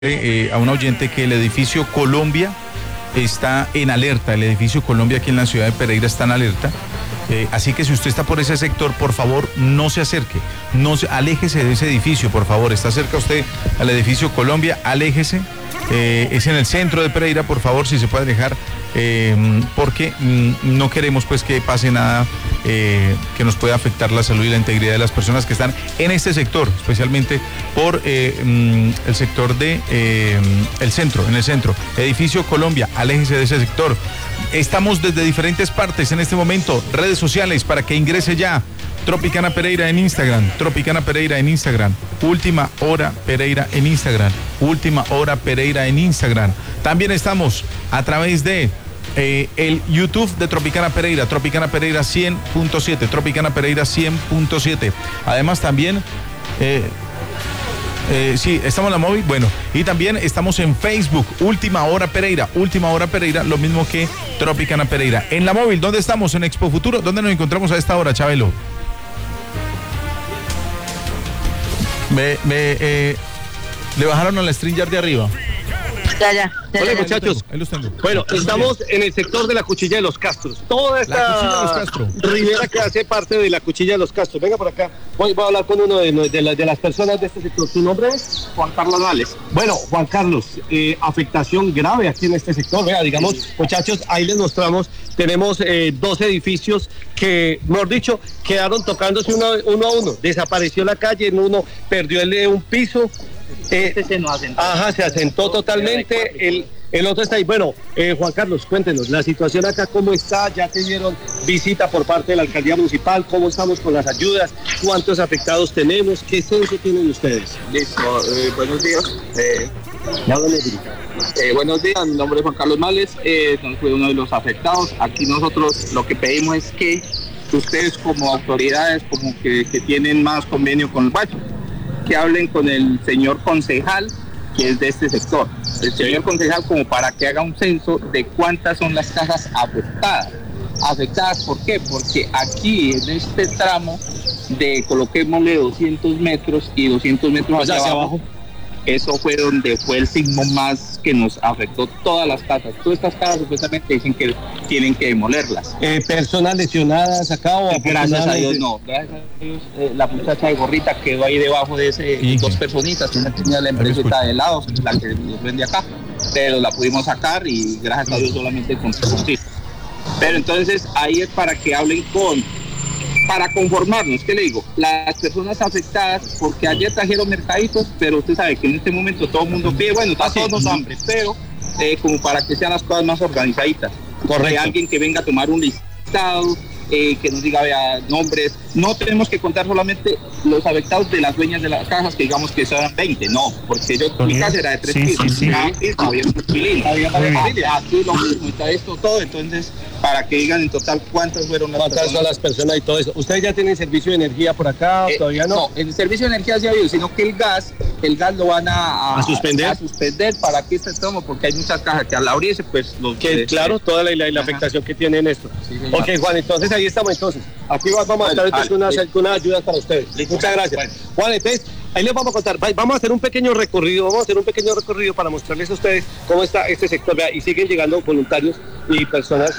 a un oyente que el edificio Colombia está en alerta. El edificio Colombia aquí en la ciudad de Pereira está en alerta. Así que si usted está por ese sector, por favor, no se acerque. Aléjese de ese edificio, por favor. Está cerca usted al edificio Colombia, aléjese. Es en el centro de Pereira, por favor, si se puede alejar, porque no queremos pues que pase nada que nos pueda afectar la salud y la integridad de las personas que están en este sector, especialmente por el sector de el centro, en el centro. Edificio Colombia, aléjese de ese sector. Estamos desde diferentes partes en este momento, redes sociales para que ingrese ya. Tropicana Pereira en Instagram, Tropicana Pereira en Instagram, Última Hora Pereira en Instagram, Última Hora Pereira en Instagram. También estamos a través de el YouTube de Tropicana Pereira 100.7, Tropicana Pereira 100.7. Además también, sí, estamos en la móvil, bueno, y también estamos en Facebook, Última Hora Pereira, lo mismo que Tropicana Pereira. En la móvil, ¿dónde estamos? En Expo Futuro, ¿dónde nos encontramos a esta hora, Chabelo? Le bajaron a la StreamYard de arriba. Ya. Hola, muchachos. Ahí los tengo. Bueno, estamos en el sector de la Cuchilla de los Castros. Toda esta ribera que hace parte de la Cuchilla de los Castros. Venga por acá. Voy a hablar con uno de las personas de este sector. ¿Tu nombre es? Juan Carlos Vales. Bueno, Juan Carlos, afectación grave aquí en este sector. Vea, digamos, muchachos, ahí les mostramos. Tenemos 2 edificios que, mejor dicho, quedaron tocándose uno a uno. Desapareció la calle, en uno perdió un piso. Se nos asentó. Ajá, se asentó totalmente. El otro está ahí. Bueno, Juan Carlos, cuéntenos, la situación acá, ¿cómo está? ¿Ya te dieron visita por parte de la alcaldía municipal? ¿Cómo estamos con las ayudas? ¿Cuántos afectados tenemos? ¿Qué censo tienen ustedes? Listo, buenos días. Buenos días, mi nombre es Juan Carlos Vales, fue uno de los afectados. Aquí nosotros lo que pedimos es que ustedes como autoridades, como que tienen más convenio con el Bacho, que hablen con el señor concejal, que es de este sector. El señor concejal, como para que haga un censo de cuántas son las casas afectadas. ¿Afectadas por qué? Porque aquí, en este tramo, coloquémosle 200 metros y 200 metros hacia abajo, eso fue donde fue el signo más que nos afectó todas las casas. Todas estas casas supuestamente dicen que tienen que demolerlas. ¿Personas lesionadas acá o gracias a Dios no? Gracias a Dios, la muchacha de gorrita quedó ahí debajo de ese 2 personitas. Una tenía la empresa de helados, la que nos vende acá, pero la pudimos sacar y gracias a Dios solamente con justicia. Pero entonces ahí es para que hablen para conformarnos, ¿qué le digo? Las personas afectadas, porque ayer trajeron mercaditos, pero usted sabe que en este momento todo el mundo pide, bueno, está todos hambre, pero como para que sean las cosas más organizaditas. Correcto. Alguien que venga a tomar un listado, que nos diga, vea, nombres. No tenemos que contar solamente los afectados de las dueñas de las casas, que digamos que son 20, no, porque mi casa era de 3 pisos, había un inquilino, aquí lo mismo, está esto, todo, entonces, para que digan en total cuántas fueron las personas. Son las personas y todo eso. ¿Ustedes ya tienen servicio de energía por acá? ¿Todavía no? No, el servicio de energía sí ha habido, sino que el gas lo van a suspender. A suspender para que este tomo, porque hay muchas cajas que al abrirse, pues claro, toda la afectación que tienen esto. Sí, ok, Juan, entonces ahí estamos entonces. Aquí vamos a estar unas ayudas para ustedes. Muchas gracias. Bueno. Juan, entonces, ahí les vamos a contar. Vamos a hacer un pequeño recorrido, para mostrarles a ustedes cómo está este sector. Vea, y siguen llegando voluntarios y personas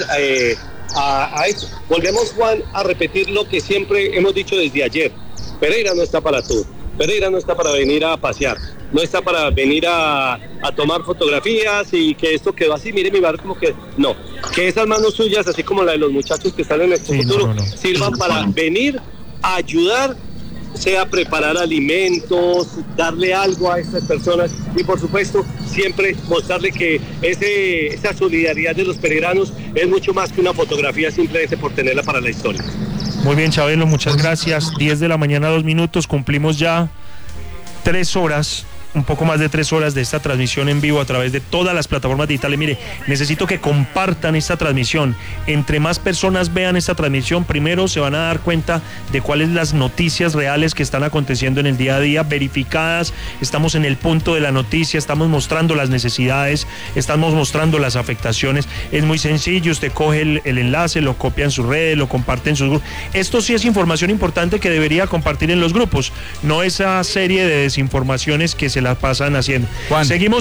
a eso. Volvemos, Juan, a repetir lo que siempre hemos dicho desde ayer. Pereira no está para todo. Pereira no está para venir a pasear. No está para venir a tomar fotografías y que esto quedó así, mire mi barrio como que no, que esas manos suyas, así como la de los muchachos que están en el futuro, sirvan para venir a ayudar, sea preparar alimentos, darle algo a estas personas y por supuesto siempre mostrarle que esa solidaridad de los pereiranos es mucho más que una fotografía simplemente por tenerla para la historia. Muy bien, Chabelo, muchas gracias. 10 de la mañana, 2 minutos, cumplimos ya 3 horas. Un poco más de 3 horas de esta transmisión en vivo a través de todas las plataformas digitales. Mire, necesito que compartan esta transmisión. Entre más personas vean esta transmisión, primero se van a dar cuenta de cuáles las noticias reales que están aconteciendo en el día a día, verificadas. Estamos en el punto de la noticia, estamos mostrando las necesidades, estamos mostrando las afectaciones. Es muy sencillo, usted coge el enlace, lo copia en sus redes, lo comparte en sus grupos. Esto sí es información importante que debería compartir en los grupos, no esa serie de desinformaciones que se la pasan haciendo. Juan. Seguimos